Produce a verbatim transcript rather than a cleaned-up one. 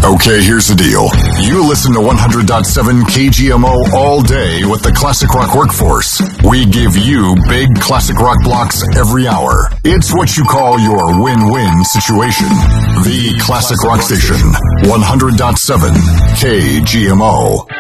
Okay, here's the deal. You listen to one hundred point seven K G M O all day with the Classic Rock Workforce. We give you big classic rock blocks every hour. It's what you call your win-win situation. The Classic Rock Station, one hundred point seven K G M O.